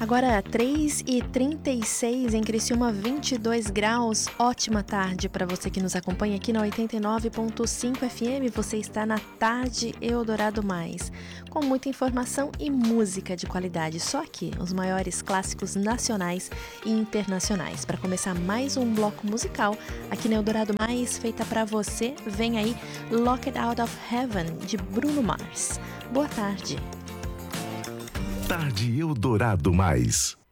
Agora 3h36 em Criciúma, 22 graus. Ótima tarde para você que nos acompanha aqui na 89.5 FM. Você está na Tarde Eldorado Mais, com muita informação e música de qualidade. Só aqui, os maiores clássicos nacionais e internacionais. Para começar mais um bloco musical aqui na Eldorado Mais, feita para você, vem aí Locked Out of Heaven, de Bruno Mars. Boa tarde. Tarde Eldorado Mais.